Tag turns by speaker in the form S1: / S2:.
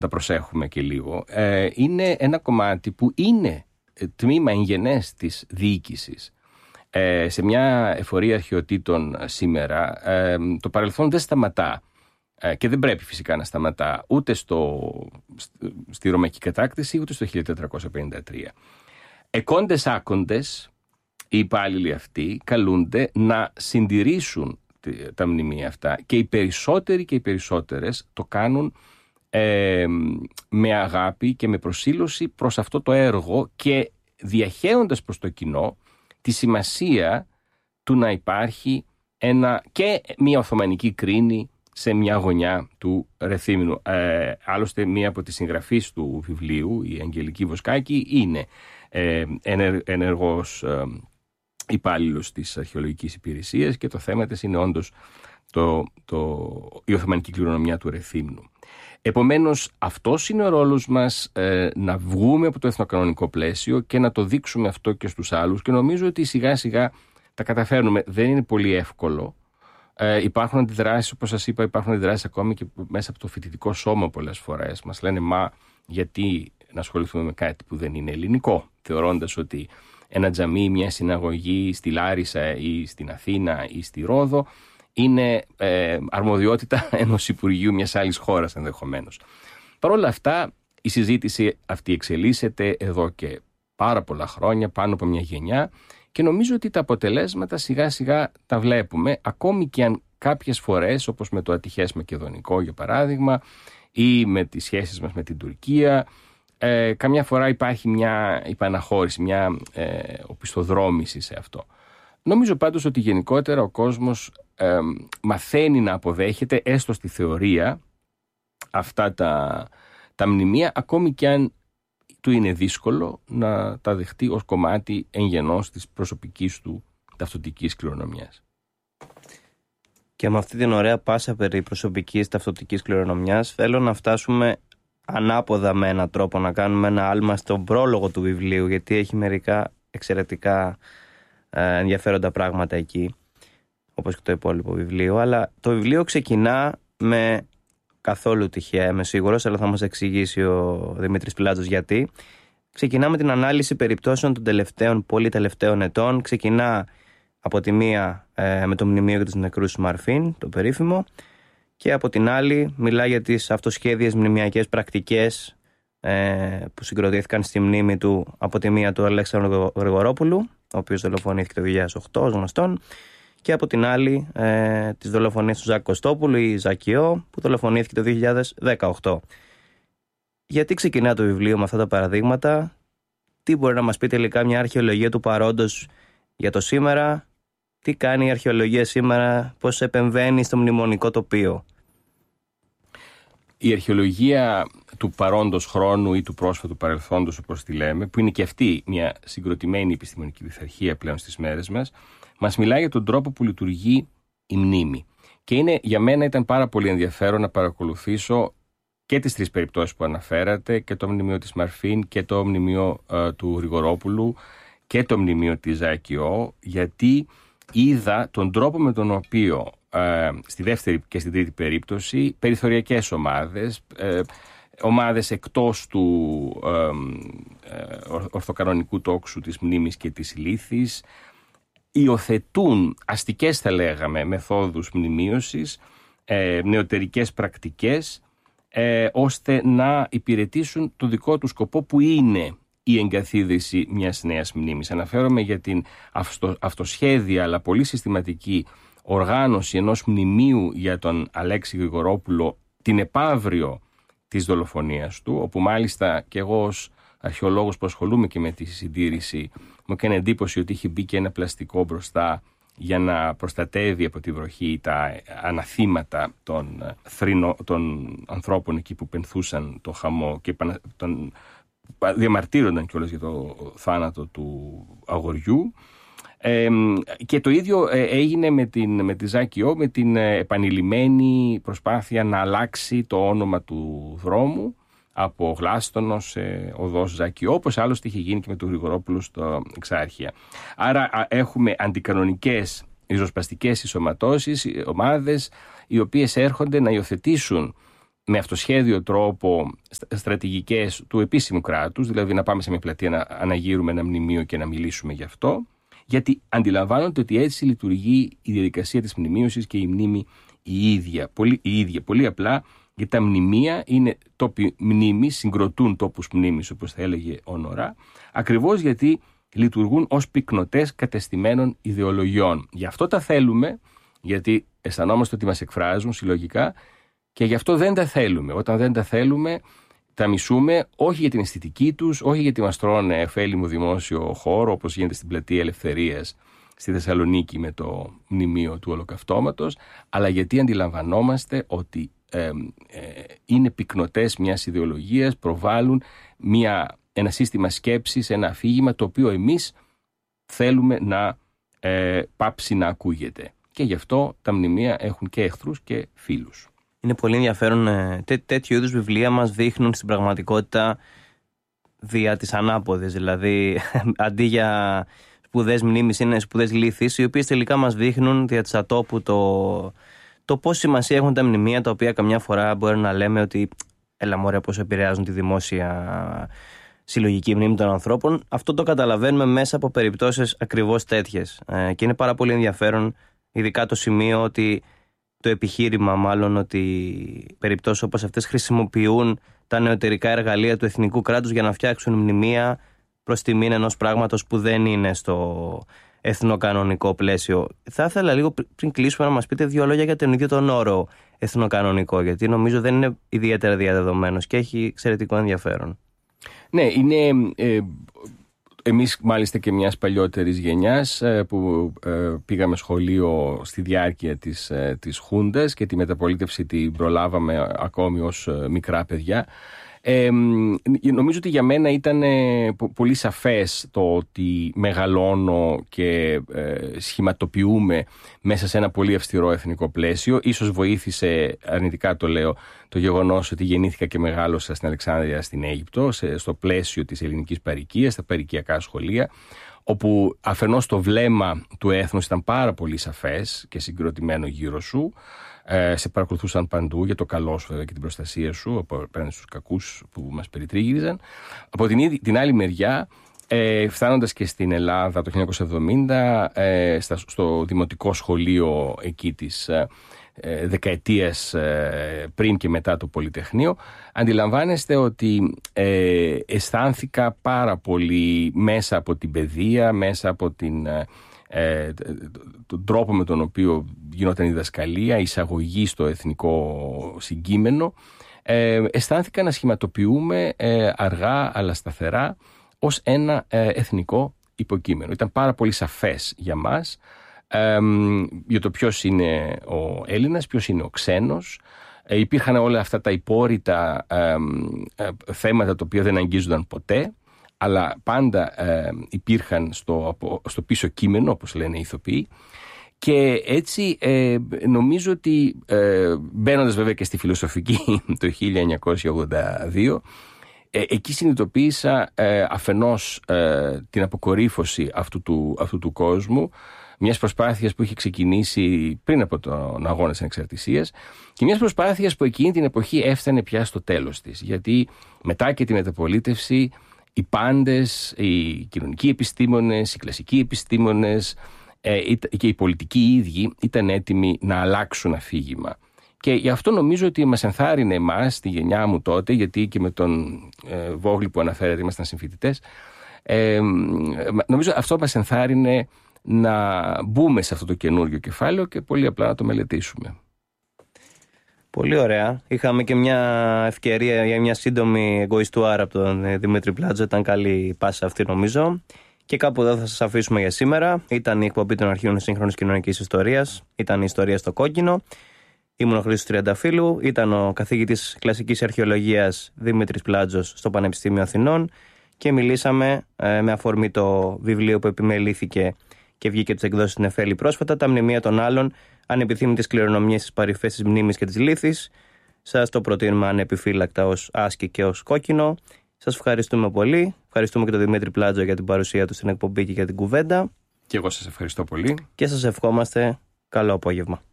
S1: τα προσέχουμε και λίγο, είναι ένα κομμάτι που είναι τμήμα εγγενές της διοίκησης. Σε μια εφορία αρχαιοτήτων σήμερα, το παρελθόν δεν σταματά και δεν πρέπει φυσικά να σταματά ούτε στη Ρωμαϊκή κατάκτηση ούτε στο 1453. Εκόντες άκοντες, οι υπάλληλοι αυτοί καλούνται να συντηρήσουν τα μνημεία αυτά και οι περισσότεροι και οι περισσότερες το κάνουν με αγάπη και με προσήλωση προς αυτό το έργο και διαχέοντας προς το κοινό τη σημασία του να υπάρχει και μια Οθωμανική κρίνη σε μια γωνιά του Ρεθύμνου. Άλλωστε μία από τις συγγραφείς του βιβλίου, η Αγγελική Βοσκάκη, είναι ενεργός υπάλληλος της Αρχαιολογικής Υπηρεσίας και το θέμα της είναι όντως η Οθωμανική κληρονομιά του Ρεθύμνου. Επομένως, αυτός είναι ο ρόλος μας, να βγούμε από το εθνοκανονικό πλαίσιο και να το δείξουμε αυτό και στους άλλους, και νομίζω ότι σιγά σιγά τα καταφέρνουμε. Δεν είναι πολύ εύκολο. Υπάρχουν αντιδράσεις, όπως σας είπα, υπάρχουν αντιδράσεις ακόμη και μέσα από το φοιτητικό σώμα πολλές φορές. Μας λένε, μα γιατί να ασχοληθούμε με κάτι που δεν είναι ελληνικό, θεωρώντας ότι ένα τζαμί, μια συναγωγή στη Λάρισα ή στην Αθήνα ή στη Ρόδο είναι αρμοδιότητα ενός Υπουργείου μιας άλλης χώρας ενδεχομένως. Παρ' όλα αυτά, η συζήτηση αυτή εξελίσσεται εδώ και πάρα πολλά χρόνια, πάνω από μια γενιά, και νομίζω ότι τα αποτελέσματα σιγά σιγά τα βλέπουμε, ακόμη και αν κάποιες φορές, όπως με το ατυχές Μακεδονικό για παράδειγμα, ή με τις σχέσεις μας με την Τουρκία, καμιά φορά υπάρχει μια υπαναχώρηση, μια οπισθοδρόμηση σε αυτό. Νομίζω πάντως ότι γενικότερα ο κόσμος μαθαίνει να αποδέχεται, έστω στη θεωρία, αυτά τα μνημεία, ακόμη και αν του είναι δύσκολο να τα δεχτεί ως κομμάτι εγγενώς της προσωπικής του ταυτοτικής κληρονομιάς.
S2: Και με αυτή την ωραία πάσα περί προσωπικής ταυτοτικής κληρονομιάς θέλω να φτάσουμε ανάποδα με έναν τρόπο, να κάνουμε ένα άλμα στον πρόλογο του βιβλίου, γιατί έχει μερικά εξαιρετικά ενδιαφέροντα πράγματα εκεί, όπως και το υπόλοιπο βιβλίο. Αλλά το βιβλίο ξεκινά με, καθόλου τυχαία είμαι σίγουρος, αλλά θα μας εξηγήσει ο Δημήτρης Πιλάτος γιατί. Ξεκινά με την ανάλυση περιπτώσεων των πολύ τελευταίων ετών. Ξεκινά από τη μία με το μνημείο για τους νεκρούς του Μαρφίν, το περίφημο, και από την άλλη μιλά για τις αυτοσχέδιες μνημιακές πρακτικές που συγκροτήθηκαν στη μνήμη του, από τη μία του Αλέξανδρου Γρηγορόπουλου, ο οποίος δολοφονήθηκε το 2008 ως γνωστόν, και από την άλλη τις δολοφονίες του Ζάκη Κωστόπουλου ή Ζακιό, που δολοφονήθηκε το 2018. Γιατί ξεκινά το βιβλίο με αυτά τα παραδείγματα, τι μπορεί να μας πει τελικά μια αρχαιολογία του παρόντος για το σήμερα, τι κάνει η αρχαιολογία σήμερα, πώς επεμβαίνει στο μνημονικό τοπίο?
S1: Η αρχαιολογία του παρόντος χρόνου ή του πρόσφατου παρελθόντος, όπως τη λέμε, που είναι και αυτή μια συγκροτημένη επιστημονική πειθαρχία πλέον στις μέρες μας, μας μιλάει για τον τρόπο που λειτουργεί η μνήμη. Και για μένα ήταν πάρα πολύ ενδιαφέρον να παρακολουθήσω και τις τρεις περιπτώσεις που αναφέρατε, και το μνημείο της Μαρφίν και το μνημείο του Γρηγορόπουλου και το μνημείο της Ζακιό, γιατί είδα τον τρόπο με τον οποίο στη δεύτερη και στην τρίτη περίπτωση περιθωριακές ομάδες εκτός του ορθοκανονικού τόξου της μνήμης και της λύθης υιοθετούν αστικές, θα λέγαμε, μεθόδους μνημείωσης, νεωτερικές πρακτικές, ώστε να υπηρετήσουν το δικό του σκοπό, που είναι η εγκαθίδρυση μιας νέας μνήμης. Αναφέρομαι για την αυτοσχέδια αλλά πολύ συστηματική οργάνωση ενός μνημείου για τον Αλέξη Γρηγορόπουλο την επαύριο της δολοφονίας του, όπου μάλιστα και εγώ ως αρχαιολόγος που ασχολούμαι και με τη συντήρηση μου έκανε εντύπωση ότι είχε μπει και ένα πλαστικό μπροστά για να προστατεύει από τη βροχή τα αναθήματα των ανθρώπων εκεί που πενθούσαν το χαμό και διαμαρτύρονταν κιόλας για το θάνατο του αγοριού. Και το ίδιο έγινε με τη Ζακιό, με την επανειλημμένη προσπάθεια να αλλάξει το όνομα του δρόμου από Γλάστονο σε οδός Ζακιό, όπως άλλωστε είχε γίνει και με τον Γρηγορόπουλο στο Εξάρχεια. Άρα έχουμε αντικανονικές ριζοσπαστικές ενσωματώσεις, ομάδες οι οποίες έρχονται να υιοθετήσουν με αυτοσχέδιο τρόπο στρατηγικές του επίσημου κράτους, δηλαδή να πάμε σε μια πλατεία να αναγείρουμε ένα μνημείο και να μιλήσουμε γι' αυτό, γιατί αντιλαμβάνονται ότι έτσι λειτουργεί η διαδικασία της μνημείωσης και η μνήμη η ίδια. Πολύ απλά, γιατί τα μνημεία είναι τόποι μνήμης, συγκροτούν τόπους μνήμης, όπως θα έλεγε ο Νορά, ακριβώς γιατί λειτουργούν ως πυκνοτές κατεστημένων ιδεολογιών. Γι' αυτό τα θέλουμε, γιατί αισθανόμαστε ότι μας εκφράζουν συλλογικά, και γι' αυτό δεν τα θέλουμε. Όταν δεν τα θέλουμε, τα μισούμε, όχι για την αισθητική τους, όχι γιατί μας τρώνε εφέλιμο δημόσιο χώρο, όπως γίνεται στην Πλατεία Ελευθερίας στη Θεσσαλονίκη με το μνημείο του Ολοκαυτώματος, αλλά γιατί αντιλαμβανόμαστε ότι είναι πυκνοτές μιας ιδεολογίας, προβάλλουν ένα σύστημα σκέψης, ένα αφήγημα το οποίο εμείς θέλουμε να πάψει να ακούγεται. Και γι' αυτό τα μνημεία έχουν και εχθρούς και φίλους.
S2: Είναι πολύ ενδιαφέρον. Τέτοιου είδους βιβλία μας δείχνουν στην πραγματικότητα δια της ανάποδης. Δηλαδή, αντί για σπουδές μνήμης, είναι σπουδές λύθης, οι οποίες τελικά μας δείχνουν δια της ατόπου το πόση σημασία έχουν τα μνημεία, τα οποία καμιά φορά μπορεί να λέμε ότι έλα μωρέ πώς επηρεάζουν τη δημόσια συλλογική μνήμη των ανθρώπων. Αυτό το καταλαβαίνουμε μέσα από περιπτώσεις ακριβώς τέτοιες. Και είναι πάρα πολύ ενδιαφέρον, ειδικά το σημείο ότι το επιχείρημα μάλλον ότι περιπτώσεις όπως αυτές χρησιμοποιούν τα νεωτερικά εργαλεία του εθνικού κράτους για να φτιάξουν μνημεία προς τιμήν ενός πράγματος που δεν είναι στο εθνοκανονικό πλαίσιο. Θα ήθελα λίγο πριν κλείσουμε να μας πείτε δύο λόγια για τον ίδιο τον όρο εθνοκανονικό, γιατί νομίζω δεν είναι ιδιαίτερα διαδεδομένος και έχει εξαιρετικό ενδιαφέρον.
S1: Ναι, είναι... Εμείς μάλιστα και μιας παλιότερης γενιάς που πήγαμε σχολείο στη διάρκεια της Χούντας και τη μεταπολίτευση την προλάβαμε ακόμη ως μικρά παιδιά. Νομίζω ότι για μένα ήταν πολύ σαφές το ότι μεγαλώνω και σχηματοποιούμε μέσα σε ένα πολύ αυστηρό εθνικό πλαίσιο. Ίσως βοήθησε, αρνητικά το λέω, το γεγονός ότι γεννήθηκα και μεγάλωσα στην Αλεξάνδρεια στην Αίγυπτο, στο πλαίσιο της ελληνικής παροικίας, στα παροικιακά σχολεία, όπου αφενός το βλέμμα του έθνους ήταν πάρα πολύ σαφές και συγκροτημένο γύρω σου. Σε παρακολουθούσαν παντού για το καλό σου βέβαια και την προστασία σου απέναντι στους κακούς που μας περιτρίγυριζαν. Από την άλλη μεριά, φτάνοντας και στην Ελλάδα το 1970 στο δημοτικό σχολείο εκεί της δεκαετίας πριν και μετά το Πολυτεχνείο, αντιλαμβάνεστε ότι αισθάνθηκα πάρα πολύ μέσα από την παιδεία, μέσα από τον τρόπο με τον οποίο γινόταν η διδασκαλία, η εισαγωγή στο εθνικό συγκείμενο, αισθάνθηκα να σχηματοποιούμε αργά αλλά σταθερά ως ένα εθνικό υποκείμενο. Ήταν πάρα πολύ σαφές για μας για το ποιος είναι ο Έλληνας, ποιος είναι ο ξένος. Υπήρχαν όλα αυτά τα υπόρρητα θέματα τα οποία δεν αγγίζονταν ποτέ, αλλά πάντα υπήρχαν στο πίσω κείμενο, όπως λένε οι ηθοποιοί. Και έτσι νομίζω ότι μπαίνοντας βέβαια και στη φιλοσοφική το 1982, εκεί συνειδητοποίησα αφενός την αποκορύφωση αυτού του κόσμου, μιας προσπάθειας που είχε ξεκινήσει πριν από τον αγώνα της ανεξαρτησίας και μιας προσπάθειας που εκείνη την εποχή έφτανε πια στο τέλος της. Γιατί μετά και τη μεταπολίτευση οι πάντες, οι κοινωνικοί επιστήμονες, οι κλασικοί επιστήμονες και οι πολιτικοί ίδιοι ήταν έτοιμοι να αλλάξουν αφήγημα. Και γι' αυτό νομίζω ότι μας ενθάρρυνε εμάς, τη γενιά μου τότε, γιατί και με τον Βόγλη που αναφέρατε ήμασταν συμφοιτητές, νομίζω αυτό μας ενθάρρυνε να μπούμε σε αυτό το καινούργιο κεφάλαιο και πολύ απλά να το μελετήσουμε.
S2: Πολύ ωραία. Είχαμε και μια ευκαιρία για μια σύντομη εγωιστουάρα από τον Δημήτρη Πλάτζο. Ήταν καλή πάσα αυτή νομίζω. Και κάπου εδώ θα σας αφήσουμε για σήμερα. Ήταν η εκπομπή των αρχείων σύγχρονης κοινωνικής ιστορίας. Ήταν η ιστορία στο κόκκινο. Ήμουν ο Χρήστος Τριανταφύλου. Ήταν ο καθηγητής κλασικής αρχαιολογίας Δημήτρης Πλάτζος στο Πανεπιστήμιο Αθηνών. Και μιλήσαμε με αφορμή το βιβλίο που επιμελήθηκε και βγήκε τις εκδόσεις στην Εφέλη πρόσφατα, τα μνημεία των άλλων, ανεπιθύμητες κληρονομιές στις παρυφές της μνήμης και της λύθης. Σας το προτείνουμε ανεπιφύλακτα ως άσκη και ως κόκκινο. Σας ευχαριστούμε πολύ. Ευχαριστούμε και τον Δημήτρη Πλάτζο για την παρουσία του στην εκπομπή και για την κουβέντα.
S1: Και εγώ σας ευχαριστώ πολύ.
S2: Και σας ευχόμαστε καλό απόγευμα.